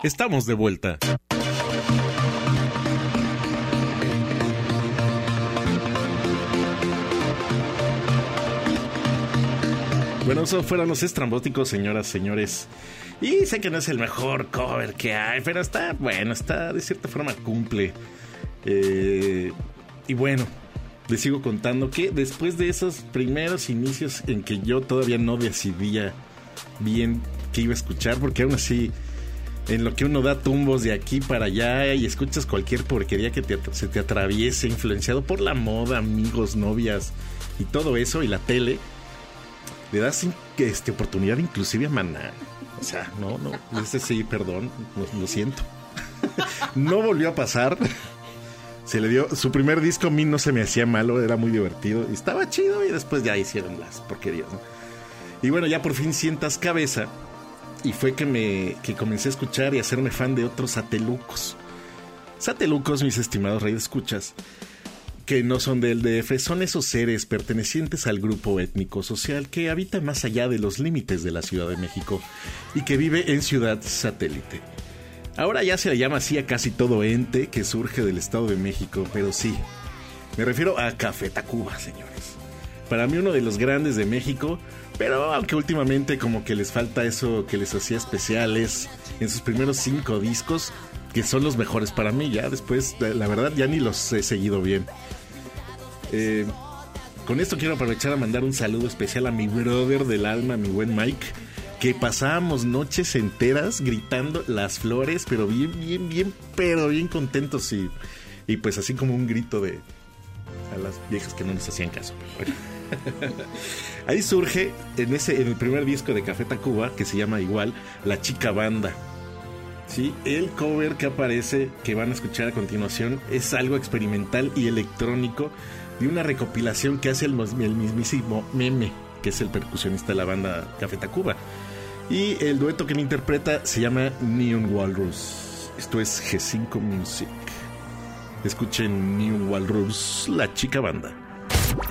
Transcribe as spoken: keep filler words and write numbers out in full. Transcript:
Estamos de vuelta. Bueno, esos fueron los estrambóticos, señoras, señores. Y sé que no es el mejor cover que hay, pero está, bueno, está, de cierta forma cumple. Eh, y bueno, les sigo contando que después de esos primeros inicios en que yo todavía no decidía bien qué iba a escuchar, porque aún así, en lo que uno da tumbos de aquí para allá y escuchas cualquier porquería que te, se te atraviese, influenciado por la moda, amigos, novias y todo eso, y la tele, le das este, oportunidad inclusive a Maná. O sea, no, no, ese sí, perdón, lo, lo siento. No volvió a pasar. Se le dio, su primer disco a mí no se me hacía malo, era muy divertido y estaba chido, y después ya hicieron las porquerías, ¿no? Y bueno, ya por fin sientas cabeza, y fue que me que comencé a escuchar y a hacerme fan de otros satelucos. Satelucos, mis estimados radioescuchas, que no son del D F, son esos seres pertenecientes al grupo étnico social que habita más allá de los límites de la Ciudad de México y que vive en Ciudad Satélite. Ahora ya se le llama así a casi todo ente que surge del Estado de México, pero sí, me refiero a Café Tacuba, señores. Para mí uno de los grandes de México, pero aunque últimamente como que les falta eso que les hacía especiales en sus primeros cinco discos, que son los mejores para mí. Ya después, la verdad, ya ni los he seguido bien. Eh, con esto quiero aprovechar a mandar un saludo especial a mi brother del alma, mi buen Mike, que pasábamos noches enteras gritando Las Flores, pero bien, bien, bien, pero bien contentos, y, y pues así como un grito de a las viejas que no nos hacían caso. Bueno. Ahí surge en ese en el primer disco de Café Tacuba, que se llama igual La Chica Banda. Sí, el cover que aparece, que van a escuchar a continuación, es algo experimental y electrónico de una recopilación que hace el, el mismísimo Meme, que es el percusionista de la banda Café Tacuba. Y el dueto que me interpreta se llama Neon Walrus. Esto es G cinco Music. Escuchen Neon Walrus, La Chica Banda.